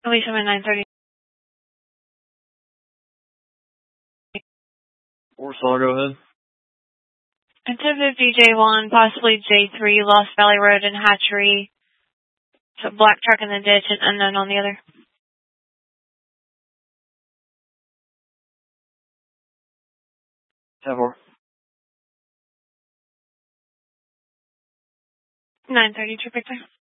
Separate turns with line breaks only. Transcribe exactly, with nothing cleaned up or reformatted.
Alicia, my nine thirty.
Warsaw, go ahead.
ten fifty J one, possibly J three, Lost Valley Road and Hatchery. So black truck in the ditch and unknown on the other.
ten four.
nine thirty, True Victor.